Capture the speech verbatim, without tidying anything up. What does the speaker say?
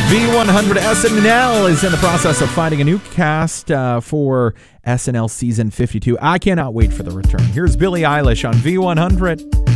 V one hundred S N L is in the process of finding a new cast uh, for S N L season fifty-two. I cannot wait for the return. Here's Billie Eilish on V one hundred.